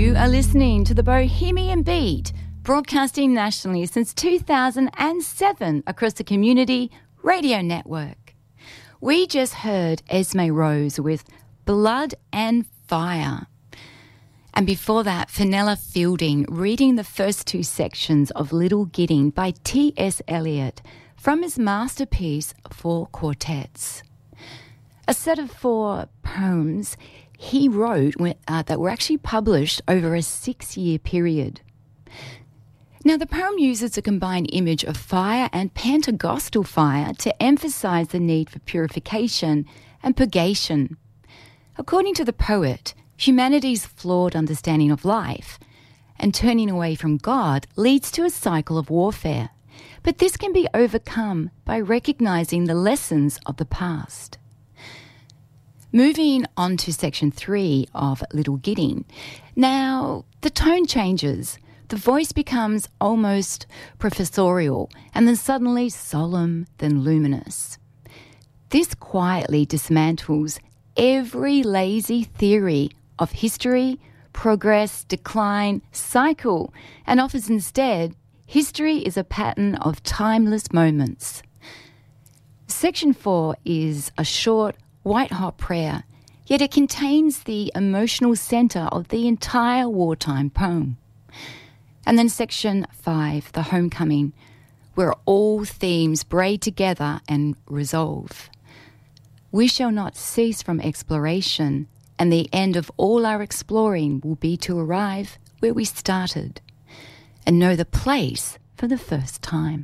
You are listening to the Bohemian Beat, broadcasting nationally since 2007 across the Community Radio Network. We just heard Esme Rose with Blood and Fire. And before that, Fenella Fielding reading the first two sections of Little Gidding by T.S. Eliot from his masterpiece, Four Quartets. A set of 4 poems he wrote that were actually published over a 6-year period. Now, the poem uses a combined image of fire and Pentecostal fire to emphasise the need for purification and purgation. According to the poet, humanity's flawed understanding of life and turning away from God leads to a cycle of warfare. But this can be overcome by recognising the lessons of the past. Moving on to section 3 of Little Gidding. Now, the tone changes. The voice becomes almost professorial and then suddenly solemn, then luminous. This quietly dismantles every lazy theory of history, progress, decline, cycle, and offers instead, history is a pattern of timeless moments. Section 4 is a short, white-hot prayer, yet it contains the emotional centre of the entire wartime poem. And then section 5, the homecoming, where all themes braid together and resolve. We shall not cease from exploration, and the end of all our exploring will be to arrive where we started and know the place for the first time.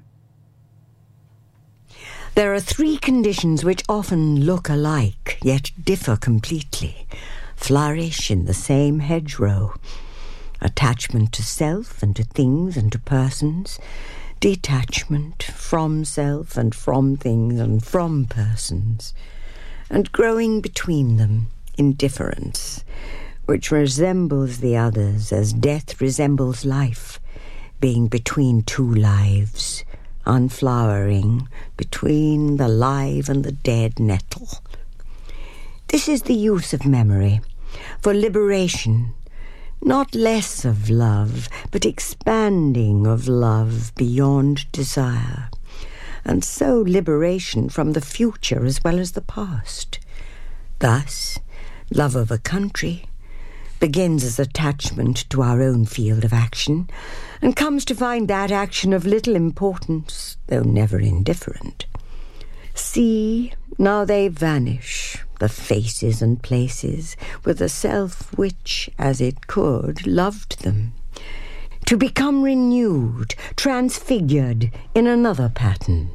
There are 3 conditions which often look alike, yet differ completely, flourish in the same hedgerow. Attachment to self and to things and to persons, detachment from self and from things and from persons, and growing between them, indifference, which resembles the others as death resembles life, being between 2 lives, unflowering between the live and the dead nettle. This is the use of memory for liberation, not less of love, but expanding of love beyond desire, and so liberation from the future as well as the past. Thus, love of a country begins as attachment to our own field of action, and comes to find that action of little importance, though never indifferent. See, now they vanish, the faces and places, with a self which, as it could, loved them, to become renewed, transfigured in another pattern.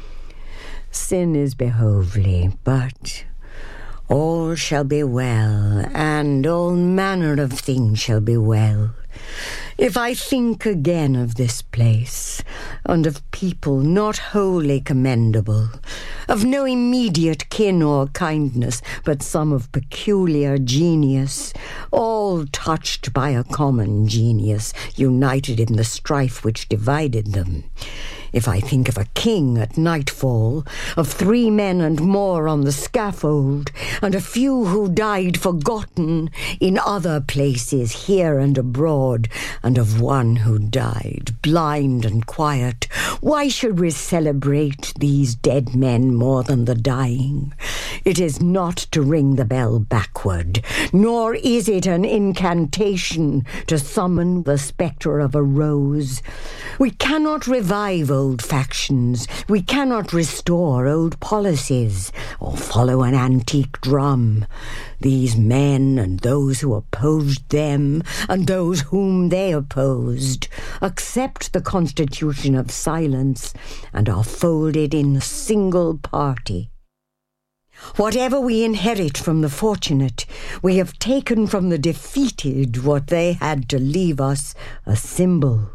Sin is behovely, but all shall be well, and all manner of things shall be well, if I think again of this place, and of people not wholly commendable, of no immediate kin or kindness, but some of peculiar genius, all touched by a common genius, united in the strife which divided them. If I think of a king at nightfall, of 3 men and more on the scaffold, and a few who died forgotten in other places here and abroad, and of one who died blind and quiet, why should we celebrate these dead men more than the dying? It is not to ring the bell backward, nor is it an incantation to summon the spectre of a rose. We cannot revive old factions, we cannot restore old policies, or follow an antique drum. These men and those who opposed them, and those whom they opposed, accept the constitution of silence, and are folded in a single party. Whatever we inherit from the fortunate, we have taken from the defeated what they had to leave us, a symbol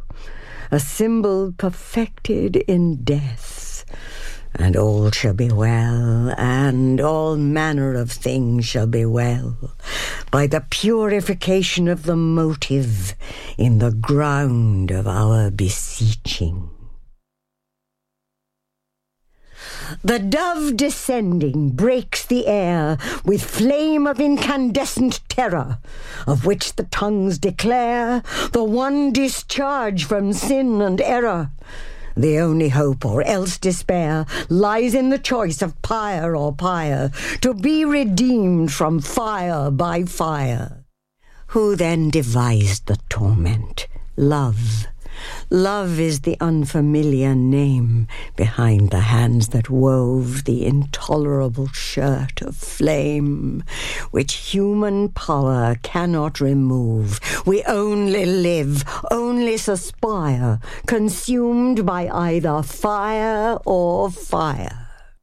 perfected in death. And all shall be well, and all manner of things shall be well, by the purification of the motive in the ground of our beseeching. The dove descending breaks the air with flame of incandescent terror, of which the tongues declare the one discharge from sin and error. The only hope, or else despair, lies in the choice of pyre or pyre, to be redeemed from fire by fire. Who then devised the torment? Love. Love is the unfamiliar name behind the hands that wove the intolerable shirt of flame, which human power cannot remove. We only live, only suspire, consumed by either fire or fire.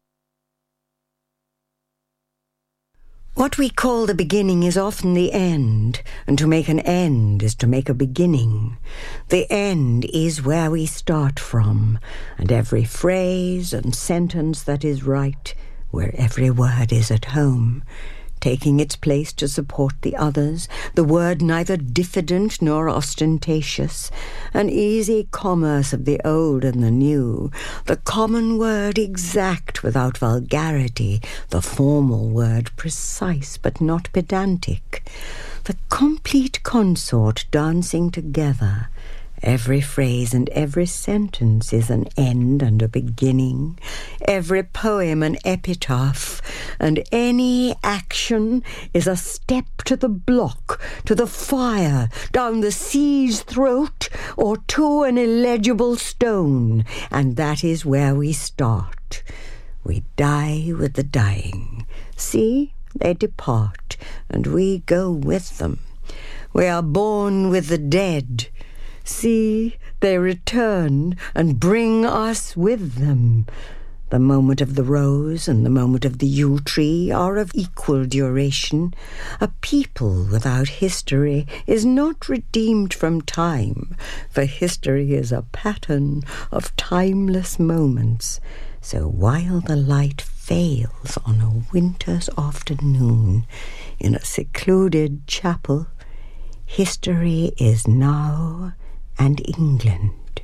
What we call the beginning is often the end, and to make an end is to make a beginning. The end is where we start from, and every phrase and sentence that is right, where every word is at home, taking its place to support the others, the word neither diffident nor ostentatious, an easy commerce of the old and the new, the common word exact without vulgarity, the formal word precise but not pedantic, the complete consort dancing together. Every phrase and every sentence is an end and a beginning, every poem an epitaph, and any action is a step to the block, to the fire, down the sea's throat, or to an illegible stone, and that is where we start. We die with the dying. See, they depart, and we go with them. We are born with the dead. See, they return and bring us with them. The moment of the rose and the moment of the yew tree are of equal duration. A people without history is not redeemed from time, for history is a pattern of timeless moments. So while the light fails on a winter's afternoon in a secluded chapel, history is now and England.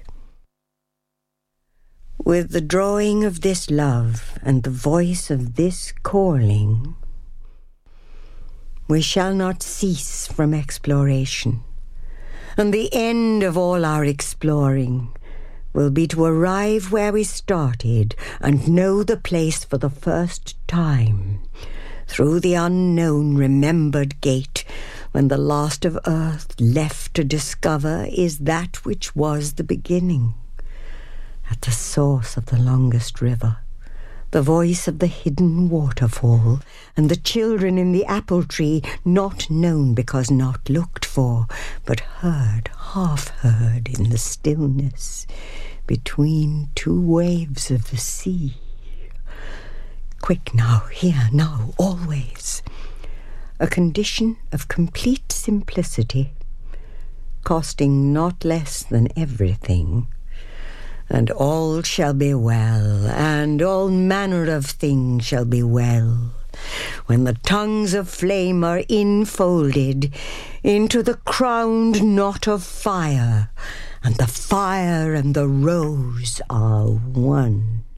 With the drawing of this love and the voice of this calling, we shall not cease from exploration, and the end of all our exploring will be to arrive where we started and know the place for the first time, through the unknown remembered gate, when the last of earth left to discover is that which was the beginning. At the source of the longest river, the voice of the hidden waterfall, and the children in the apple tree, not known because not looked for, but heard, half heard in the stillness, between two waves of the sea. Quick now, here, now, always. A condition of complete simplicity, costing not less than everything. And all shall be well, and all manner of things shall be well, when the tongues of flame are infolded into the crowned knot of fire, and the fire and the rose are one.